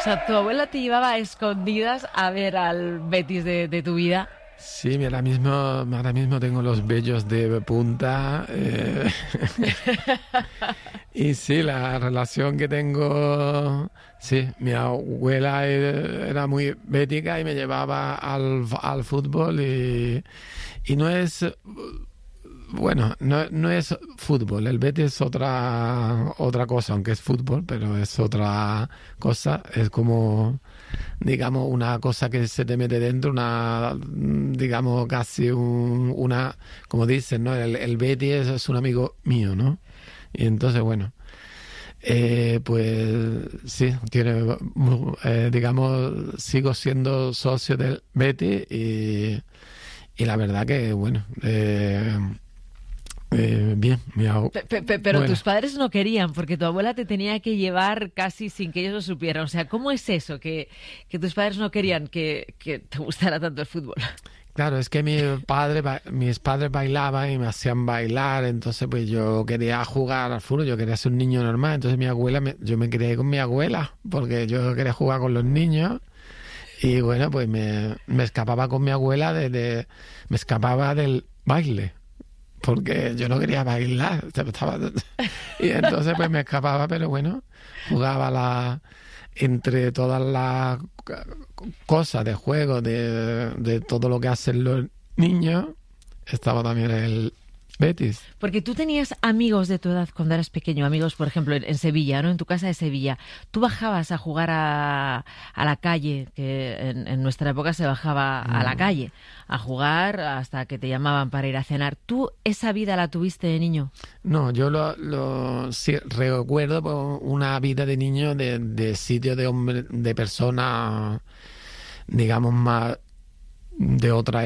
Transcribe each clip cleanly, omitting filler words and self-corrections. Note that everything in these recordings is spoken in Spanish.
sea, tu abuela te llevaba a escondidas a ver al Betis de tu vida. Sí, ahora mismo tengo los vellos de punta. Y sí, la relación que tengo... Sí, mi abuela era muy bética y me llevaba al fútbol y no es... Bueno, no es fútbol. El Betis es otra cosa, aunque es fútbol, pero es otra cosa. Es como... digamos, una cosa que se te mete dentro, digamos, casi una, como dicen, ¿no? El Betis es un amigo mío, ¿no? Y entonces, bueno, pues sí, digamos, sigo siendo socio del Betis y la verdad que, bueno, bien, pero bueno. Tus padres no querían, porque tu abuela te tenía que llevar casi sin que ellos lo supieran. O sea, ¿cómo es eso que tus padres no querían que te gustara tanto el fútbol? Claro, es que mis padres bailaban y me hacían bailar, entonces pues yo quería jugar al fútbol, yo quería ser un niño normal, entonces yo me crié con mi abuela, porque yo quería jugar con los niños y bueno, pues me escapaba con mi abuela me escapaba del baile. Porque yo no quería bailar. Y entonces pues me escapaba, pero bueno, jugaba entre todas las cosas de juego, de todo lo que hacen los niños, estaba también el Betis. Porque tú tenías amigos de tu edad cuando eras pequeño, amigos, por ejemplo, en Sevilla, ¿no? En tu casa de Sevilla. Tú bajabas a jugar a la calle, que en nuestra época se bajaba a la calle, a jugar hasta que te llamaban para ir a cenar. ¿Tú esa vida la tuviste de niño? No, yo sí, recuerdo una vida de niño de sitio de hombre, de persona, digamos, más de otra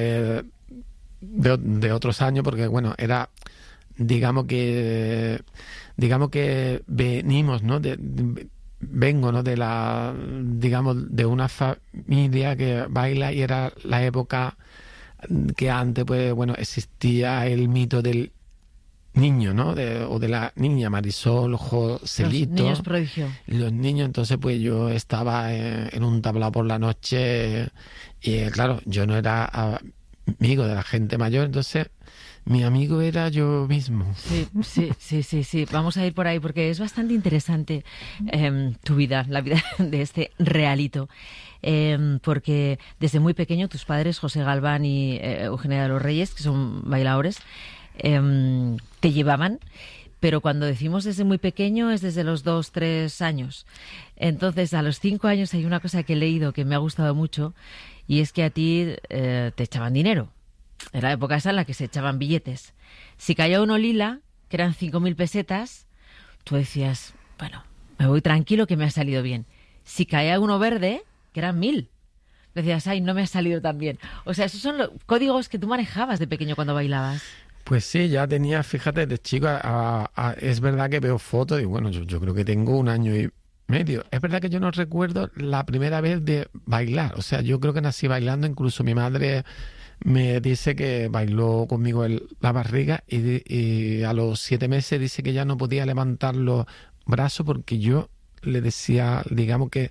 de otros años, porque bueno, era digamos que venimos, ¿no? Vengo, ¿no? digamos, de una familia que baila y era la época que antes, pues bueno, existía el mito del niño, ¿no? O de la niña, Marisol, Joselito. Los niños prodigio. Los niños, entonces pues yo estaba en un tablao por la noche y claro, yo no era amigo de la gente mayor, entonces mi amigo era yo mismo. Sí. Vamos a ir por ahí porque es bastante interesante tu vida, la vida de este realito. Porque desde muy pequeño tus padres, José Galván y Eugenia de los Reyes, que son bailadores, te llevaban, pero cuando decimos desde muy pequeño es desde los 2, 3 años. Entonces, a los 5 años hay una cosa que he leído que me ha gustado mucho y es que a ti te echaban dinero. Era la época esa en la que se echaban billetes. Si caía uno lila, que eran 5.000 pesetas, tú decías, bueno, me voy tranquilo que me ha salido bien. Si caía uno verde, que eran 1.000, decías, ay, no me ha salido tan bien. O sea, esos son los códigos que tú manejabas de pequeño cuando bailabas. Pues sí, ya tenía, fíjate, de chico, es verdad que veo fotos y bueno, yo creo que tengo 1 año y medio. Es verdad que yo no recuerdo la primera vez de bailar, o sea, yo creo que nací bailando, incluso mi madre me dice que bailó conmigo en la barriga y a los 7 meses dice que ya no podía levantar los brazos porque yo le decía, digamos que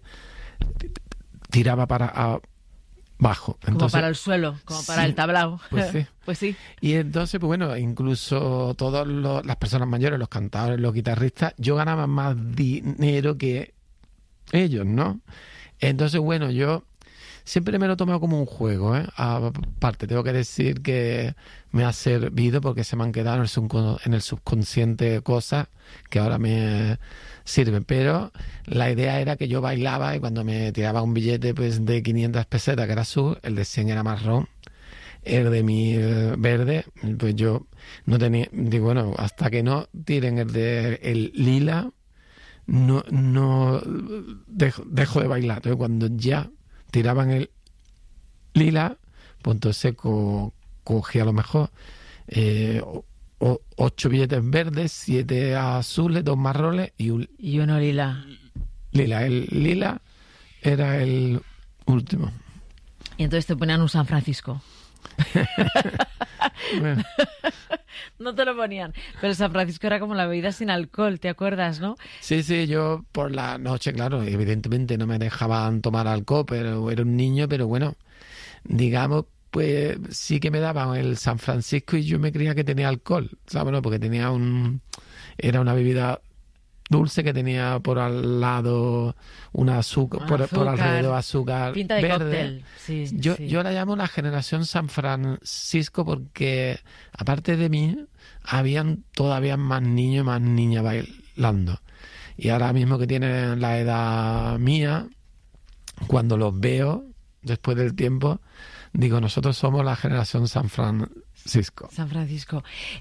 tiraba para abajo. Entonces, como para el suelo, como para sí, el tablao. Pues sí. Pues sí. Y entonces, pues bueno, incluso todas las personas mayores, los cantadores, los guitarristas, yo ganaba más dinero que ellos, ¿no? Entonces, bueno, yo siempre me lo he tomado como un juego, ¿eh? Aparte, tengo que decir que me ha servido porque se me han quedado en el subconsciente cosas que ahora me sirven. Pero la idea era que yo bailaba y cuando me tiraba un billete pues de 500 pesetas, que era azul, el de 100 era marrón, el de 1.000 verde, pues yo no tenía... Digo, bueno, hasta que no tiren el lila, no dejo de bailar. Entonces, cuando ya tiraban el lila, pues entonces cogí a lo mejor 8 billetes verdes, 7 azules, 2 marrones y uno lila. El lila era el último. Y entonces te ponían un San Francisco. Bueno, No te lo ponían. Pero San Francisco era como la bebida sin alcohol, ¿te acuerdas, no? Sí, yo por la noche, claro, evidentemente no me dejaban tomar alcohol, pero era un niño, pero bueno, digamos, pues sí que me daban el San Francisco y yo me creía que tenía alcohol, ¿sabes? No, porque era una bebida dulce que tenía por al lado una azúcar, por alrededor azúcar pinta de verde. cóctel. Sí, Yo la llamo la generación San Francisco porque aparte de mí habían todavía más niños y más niñas bailando. Y ahora mismo que tienen la edad mía, cuando los veo después del tiempo, digo, nosotros somos la generación San Francisco. San Francisco.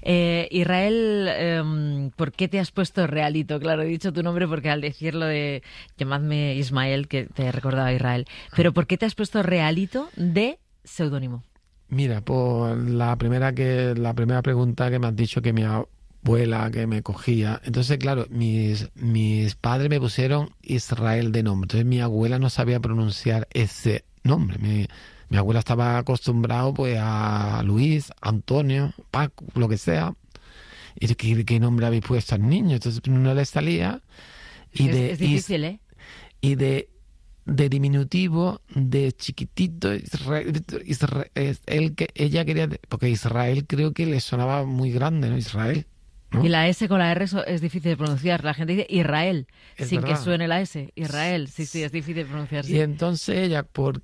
Israel, ¿por qué te has puesto Realito? Claro, he dicho tu nombre porque al decirlo de llamadme Ismael, que te recordaba Israel. Pero ¿por qué te has puesto Realito de seudónimo? Mira, por la primera pregunta que me has dicho que mi abuela que me cogía. Entonces, claro, mis padres me pusieron Israel de nombre. Entonces mi abuela no sabía pronunciar ese nombre. Mi abuela estaba acostumbrado pues a Luis, Antonio, Paco, lo que sea. Y ¿qué nombre habéis puesto al niño? Entonces no le salía. Es difícil, ¿eh? Y de diminutivo, de chiquitito, Israel, que ella quería, porque Israel creo que le sonaba muy grande, ¿no? Israel, ¿no? Y la S con la R es difícil de pronunciar. La gente dice Israel, sin verdad. que suene la S. Israel, sí, es difícil de pronunciar. Sí. Y entonces ella, por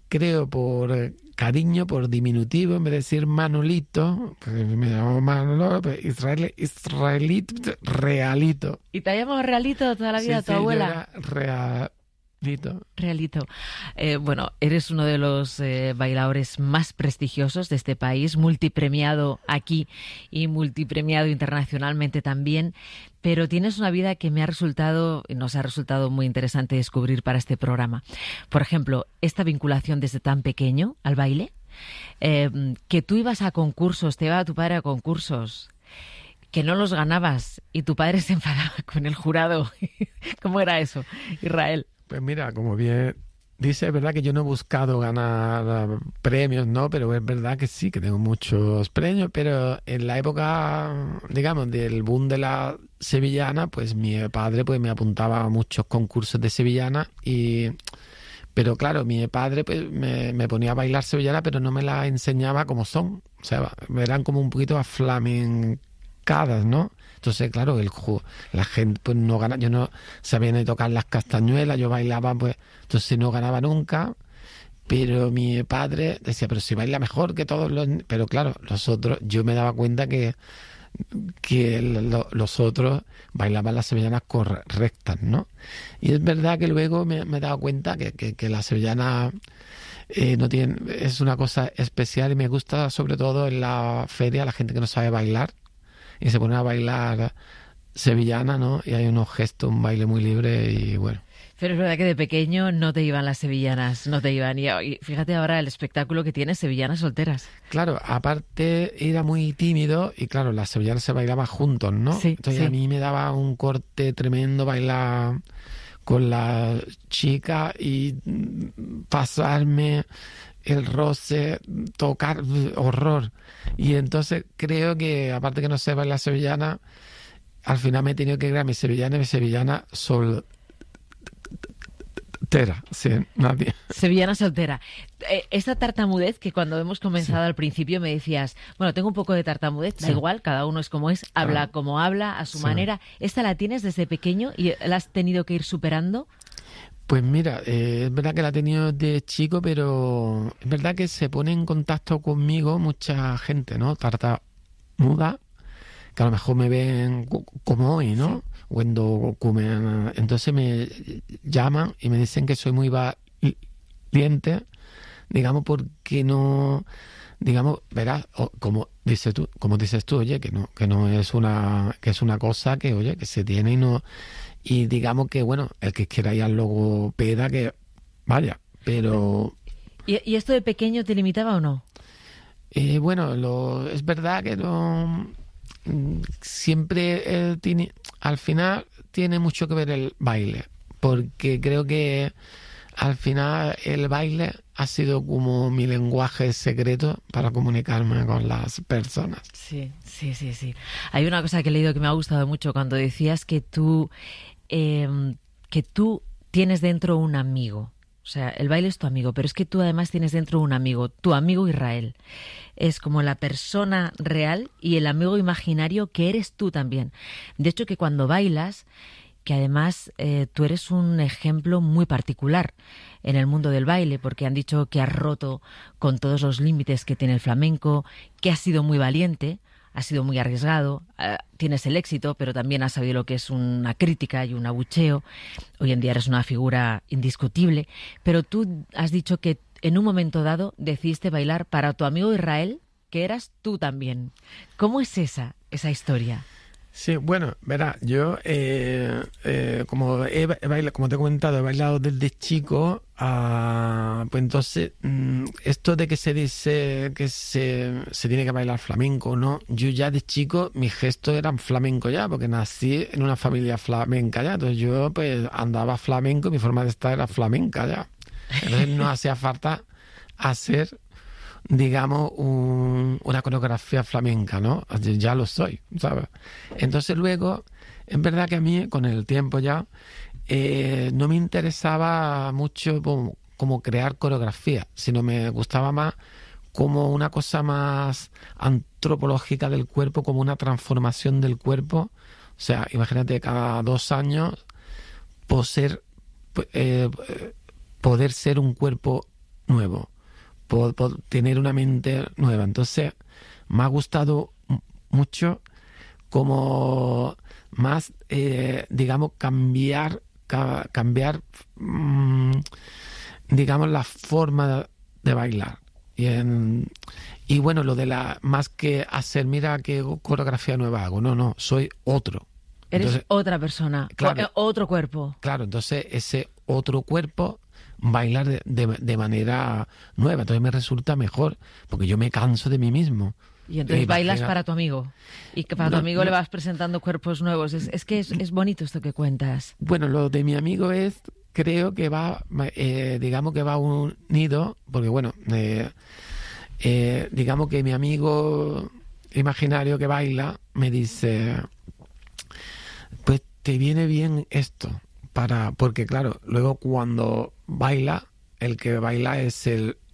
cariño, por diminutivo, en vez de decir Manolito, pues me llamó Manolo, pues Israelito, Realito. ¿Y te ha llamado Realito toda la vida tu abuela? Yo era Realito. Bueno, eres uno de los bailadores más prestigiosos de este país, multipremiado aquí y multipremiado internacionalmente también, pero tienes una vida que nos ha resultado muy interesante descubrir para este programa. Por ejemplo, esta vinculación desde tan pequeño al baile, que tú ibas a concursos, te llevaba tu padre a concursos, que no los ganabas y tu padre se enfadaba con el jurado. ¿Cómo era eso, Israel? Pues mira, como bien dice, es verdad que yo no he buscado ganar premios, ¿no? Pero es verdad que sí, que tengo muchos premios, pero en la época, digamos, del boom de la sevillana, pues mi padre pues me apuntaba a muchos concursos de sevillana pero claro, mi padre pues me ponía a bailar sevillana, pero no me la enseñaba como son. O sea, eran como un poquito aflamencadas, ¿no? Entonces, claro, la gente pues no gana, yo no sabía ni tocar las castañuelas, yo bailaba, pues, entonces no ganaba nunca, pero mi padre decía, pero si baila mejor que todos los... Pero claro, los otros, yo me daba cuenta que los otros bailaban las sevillanas correctas, ¿no? Y es verdad que luego me he dado cuenta que la sevillana es una cosa especial y me gusta sobre todo en la feria la gente que no sabe bailar y se pone a bailar sevillana, ¿no? Y hay unos gestos, un baile muy libre y bueno. Pero es verdad que de pequeño no te iban las sevillanas, no te iban. Y fíjate ahora el espectáculo que tienes, Sevillanas Solteras. Claro, aparte era muy tímido y claro, las sevillanas se bailaban juntos, ¿no? Sí, entonces sí. A mí me daba un corte tremendo bailar con la chica y pasarme el roce, tocar, horror. Y entonces creo que, aparte que no sé bailar sevillana, al final me he tenido que crear mi sevillana soltera, sin nadie. Sevillana soltera. Esta tartamudez que cuando hemos comenzado al principio me decías, bueno, tengo un poco de tartamudez, da igual, cada uno es como es, habla como habla, a su manera. ¿Esta la tienes desde pequeño y la has tenido que ir superando? Pues mira, es verdad que la he tenido de chico, pero es verdad que se pone en contacto conmigo mucha gente, ¿no? Tartamuda, que a lo mejor me ven como hoy, ¿no? Sí. Cuando comen. Entonces me llaman y me dicen que soy muy valiente, digamos, porque no, digamos, verás, como dices tú, oye, que no es que es una cosa que, oye, que se tiene y no. Y digamos que, bueno, el que quiera ir al logopeda, que vaya, pero... ¿Y esto de pequeño te limitaba o no? Bueno, es verdad que no... Siempre al final tiene mucho que ver el baile, porque creo que al final el baile ha sido como mi lenguaje secreto para comunicarme con las personas. Sí. Hay una cosa que he leído que me ha gustado mucho cuando decías que tú tienes dentro un amigo. O sea, el baile es tu amigo, pero es que tú además tienes dentro un amigo, tu amigo Israel. Es como la persona real y el amigo imaginario que eres tú también. De hecho, que cuando bailas, que además tú eres un ejemplo muy particular en el mundo del baile, porque han dicho que has roto con todos los límites que tiene el flamenco, que has sido muy valiente, has sido muy arriesgado, tienes el éxito, pero también has sabido lo que es una crítica y un abucheo. Hoy en día eres una figura indiscutible, pero tú has dicho que en un momento dado decidiste bailar para tu amigo Israel, que eras tú también. ¿Cómo es esa historia? Sí, bueno, verá, yo como como te he comentado, he bailado desde chico, pues entonces esto de que se dice que se tiene que bailar flamenco, ¿no? Yo ya de chico mis gestos eran flamenco ya, porque nací en una familia flamenca ya, entonces yo pues andaba flamenco y mi forma de estar era flamenca ya. Entonces no hacía falta hacer, digamos, una coreografía flamenca, ¿no? Ya lo soy, ¿sabes? Entonces luego, es verdad que a mí, con el tiempo ya, no me interesaba mucho como crear coreografía, sino me gustaba más como una cosa más antropológica del cuerpo, como una transformación del cuerpo. O sea, imagínate, cada 2 años poder ser un cuerpo nuevo. Tener una mente nueva. Entonces, me ha gustado mucho como más, digamos, cambiar, digamos, la forma de bailar. Y bueno, lo de más que hacer, mira qué coreografía nueva hago. No, soy otro. Eres Entonces, otra persona, claro, otro cuerpo. Claro, entonces ese otro cuerpo bailar de manera nueva, entonces me resulta mejor, porque yo me canso de mí mismo. Y entonces bailas para tu amigo, y que para tu amigo le vas presentando cuerpos nuevos. Es que es bonito esto que cuentas. Bueno, lo de mi amigo creo que va, digamos que va unido, porque bueno, digamos que mi amigo imaginario que baila me dice, pues te viene bien esto. Porque claro, luego cuando baila, el que baila es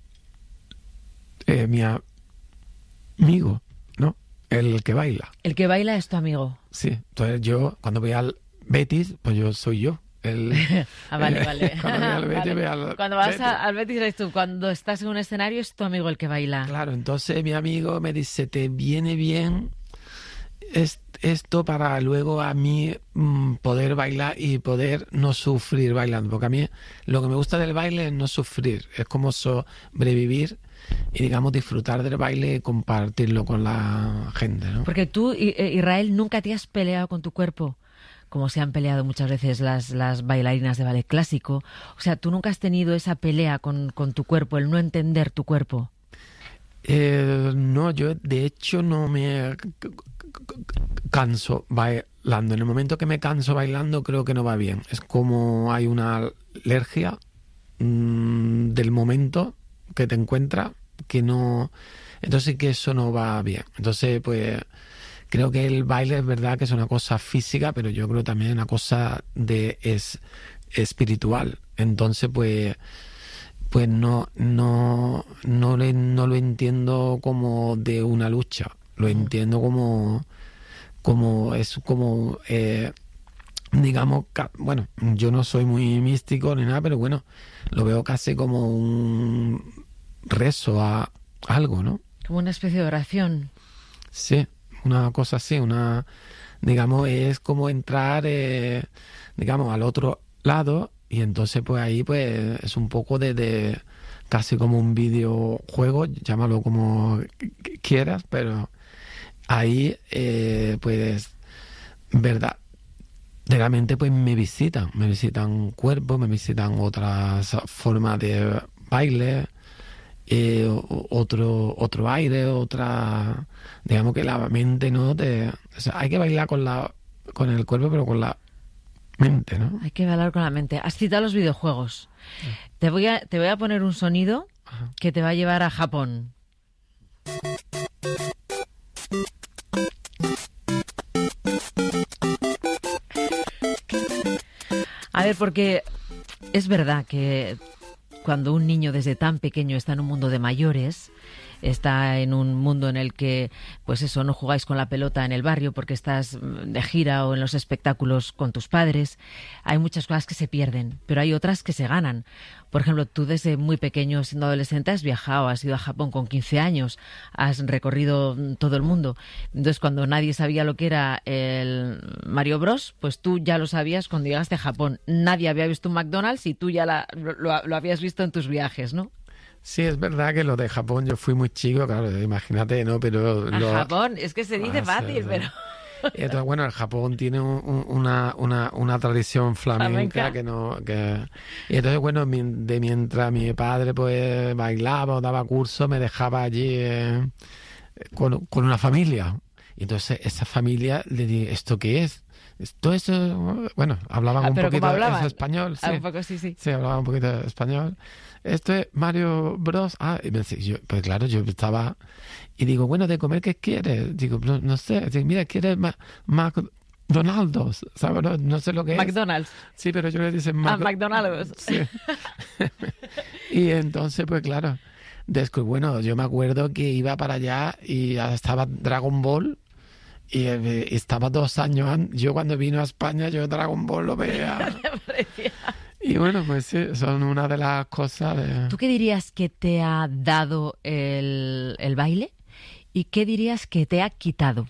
mi amigo, ¿no? El que baila. El que baila es tu amigo. Sí, entonces yo cuando voy al Betis, pues yo soy yo. Vale. Cuando voy al Betis, vale. Cuando vas al Betis eres tú, cuando estás en un escenario es tu amigo el que baila. Claro, entonces mi amigo me dice, te viene bien esto para luego a mí poder bailar y poder no sufrir bailando, porque a mí lo que me gusta del baile es no sufrir, es como sobrevivir y digamos disfrutar del baile y compartirlo con la gente, ¿no? Porque tú, Israel, nunca te has peleado con tu cuerpo, como se han peleado muchas veces las bailarinas de ballet clásico. O sea, tú nunca has tenido esa pelea con tu cuerpo, el no entender tu cuerpo. No, yo de hecho no me canso bailando. En el momento que me canso bailando creo que no va bien. Es como hay una alergia del momento que te encuentras que no... Entonces que eso no va bien. Entonces pues creo que el baile es verdad que es una cosa física, pero yo creo también una cosa es espiritual. Entonces pues no lo entiendo como de una lucha, lo entiendo como digamos, bueno, yo no soy muy místico ni nada, pero bueno, lo veo casi como un rezo a algo, ¿no? Como una especie de oración. Sí, una cosa así, digamos, es como entrar, digamos, al otro lado. Y entonces pues ahí pues es un poco de casi como un videojuego, llámalo como quieras, pero ahí pues verdaderamente pues me visitan cuerpos, me visitan otras formas de baile, otro aire, digamos que la mente no o sea, hay que bailar con el cuerpo, pero con la mente, ¿no? Hay que bailar con la mente. Has citado los videojuegos. Te voy a poner un sonido que te va a llevar a Japón. A ver, porque es verdad que cuando un niño desde tan pequeño está en un mundo de mayores, está en un mundo en el que, pues eso, no jugáis con la pelota en el barrio porque estás de gira o en los espectáculos con tus padres, hay muchas cosas que se pierden, pero hay otras que se ganan. Por ejemplo, tú desde muy pequeño, siendo adolescente, has viajado, has ido a Japón con 15 años, has recorrido todo el mundo. Entonces, cuando nadie sabía lo que era el Mario Bros, pues tú ya lo sabías cuando llegaste a Japón. Nadie había visto un McDonald's y tú ya lo habías visto en tus viajes, ¿no? Sí, es verdad que lo de Japón, yo fui muy chico, claro, imagínate, ¿no? Pero Japón, es que se dice fácil, sí. pero... Entonces, bueno, el Japón tiene una tradición flamenca y entonces, bueno, mientras mi padre pues bailaba o daba cursos, me dejaba allí con una familia. Y entonces esa familia le dije, ¿esto qué es? Todo eso, bueno, hablaban un poquito eso español. Sí. Un poco, sí. Sí, hablaban un poquito de español. Esto es Mario Bros. Y me decía, pues claro, yo estaba... Y digo, bueno, ¿de comer qué quieres? Digo, no sé. Digo, mira, ¿quieres McDonald's? ¿Sabes? No sé lo que es. McDonald's. Sí, pero yo le dicen McDonald's. Sí. Y entonces, pues claro, bueno, yo me acuerdo que iba para allá y ya estaba Dragon Ball. Y estaba 2 años. Yo cuando vino a España, yo Dragon Ball lo veía. Y bueno, pues sí, son una de las cosas de... ¿Tú qué dirías que te ha dado el baile? ¿Y qué dirías que te ha quitado?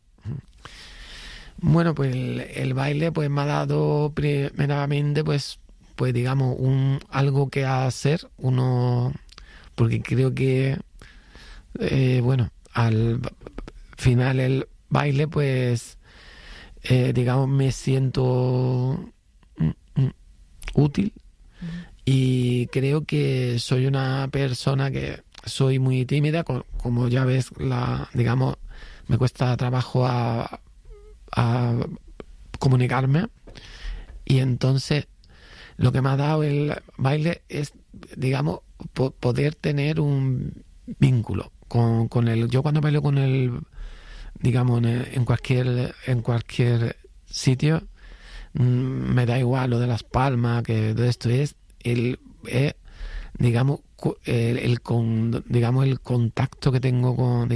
Bueno, pues el baile pues me ha dado primeramente pues digamos algo que hacer uno, porque creo que bueno, al final el baile pues digamos me siento útil y creo que soy una persona que soy muy tímida, como ya ves, digamos, me cuesta trabajo a comunicarme, y entonces lo que me ha dado el baile es, digamos, poder tener un vínculo con el... Yo cuando bailo con el, digamos, en cualquier sitio, me da igual lo de las palmas, que de esto es digamos el contacto que tengo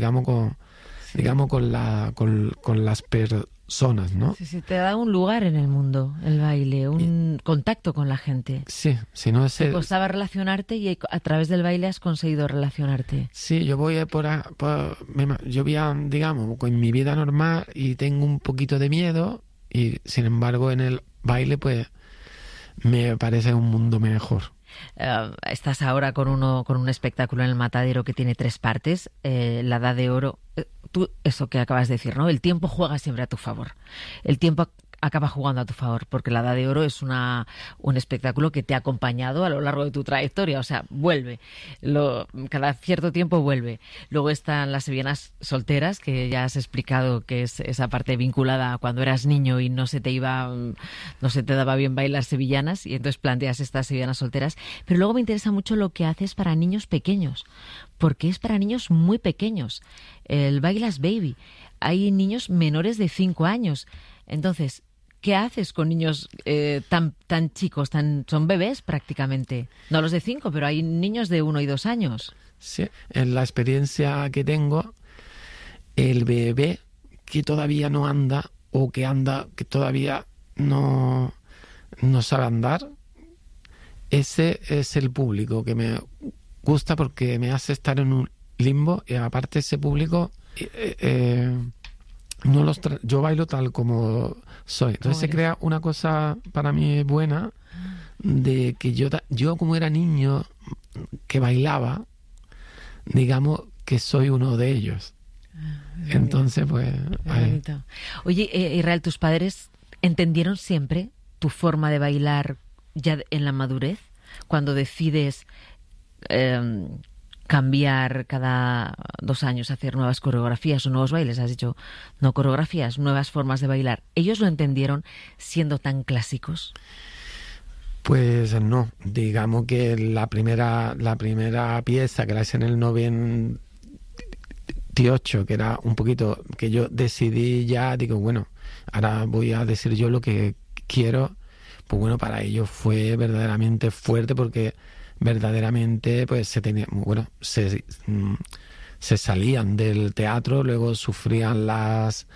con las personas, ¿no? Sí, te da un lugar en el mundo el baile, un contacto con la gente. Sí, si no es... Te costaba relacionarte y a través del baile has conseguido relacionarte. Sí, yo voy yo voy digamos, con mi vida normal y tengo un poquito de miedo. Y sin embargo en el baile pues me parece un mundo mejor. Estás ahora con un espectáculo en el Matadero que tiene 3 partes, la Edad de Oro. Tú, eso que acabas de decir, ¿no? El tiempo juega siempre a tu favor. El tiempo acaba jugando a tu favor, porque la Edad de Oro es un espectáculo que te ha acompañado a lo largo de tu trayectoria, o sea, vuelve. Cada cierto tiempo vuelve. Luego están las sevillanas solteras, que ya has explicado que es esa parte vinculada a cuando eras niño y no se te daba bien bailar sevillanas, y entonces planteas estas sevillanas solteras. Pero luego me interesa mucho lo que haces para niños pequeños, porque es para niños muy pequeños. El Bailas Baby. Hay niños menores de 5 años. Entonces, ¿qué haces con niños tan chicos? Son bebés prácticamente. No los de 5, pero hay niños de 1 y 2 años. Sí, en la experiencia que tengo, el bebé que todavía no anda o que anda, que todavía no sabe andar, ese es el público que me gusta porque me hace estar en un limbo, y aparte ese público... yo bailo tal como soy. Entonces se crea una cosa para mí buena, de que yo como era niño que bailaba, digamos que soy uno de ellos. Entonces pues... Oye, Israel, ¿tus padres entendieron siempre tu forma de bailar ya en la madurez? Cuando decides... cambiar cada 2 años, hacer nuevas coreografías o nuevos bailes, has dicho, no coreografías, nuevas formas de bailar. ¿Ellos lo entendieron siendo tan clásicos? Pues no, digamos que la primera pieza que la hice en el 98, que era un poquito que yo decidí ya, digo, bueno, ahora voy a decir yo lo que quiero, pues bueno, para ellos fue verdaderamente fuerte porque verdaderamente pues se salían del teatro, luego sufrían las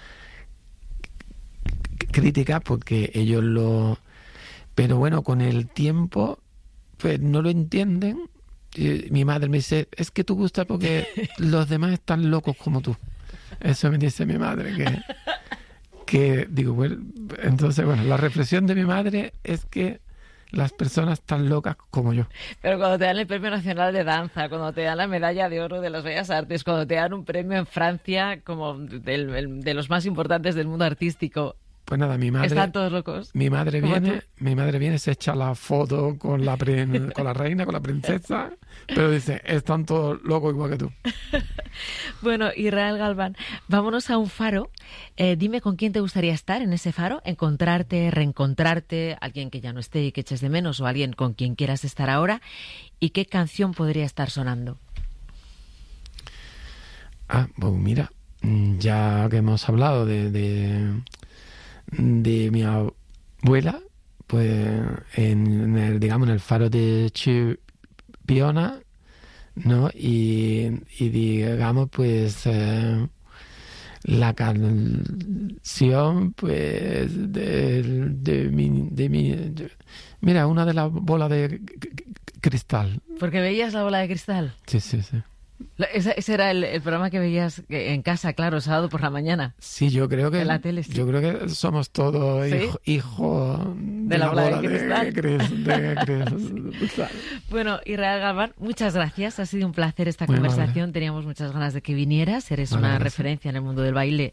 críticas porque ellos pero bueno, con el tiempo pues no lo entienden. Y mi madre me dice, es que tú gustas porque los demás están locos como tú. Eso me dice mi madre, que digo, bueno, entonces, bueno, la reflexión de mi madre es que las personas tan locas como yo. Pero cuando te dan el Premio Nacional de Danza, cuando te dan la Medalla de Oro de las Bellas Artes, cuando te dan un premio en Francia como de los más importantes del mundo artístico, pues nada, mi madre... ¿Están todos locos? Mi madre viene, se echa la foto con la reina, con la princesa, pero dice, están todos locos igual que tú. Bueno, Israel Galván, vámonos a un faro. Dime con quién te gustaría estar en ese faro, encontrarte, reencontrarte, alguien que ya no esté y que eches de menos, o alguien con quien quieras estar ahora, y qué canción podría estar sonando. Pues mira, ya que hemos hablado de mi abuela, pues en el faro de Chipiona, ¿no? Y digamos, pues la canción, pues mira, una de las bolas de cristal. ¿Porque veías la bola de cristal? Sí. Ese era el programa que veías en casa, claro, sábado por la mañana. Sí, yo creo que en la tele, sí. Yo creo que somos todos hijos de la bola de cristal. Bueno, Israel Galván, muchas gracias. Ha sido un placer esta conversación. Teníamos muchas ganas de que vinieras. Eres una referencia en el mundo del baile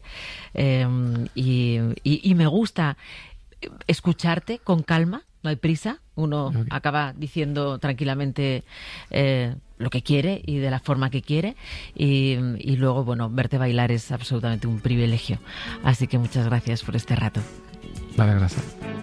y me gusta escucharte con calma. No hay prisa. Uno acaba diciendo tranquilamente lo que quiere y de la forma que quiere y luego, bueno, verte bailar es absolutamente un privilegio. Así que muchas gracias por este rato. Vale, gracias.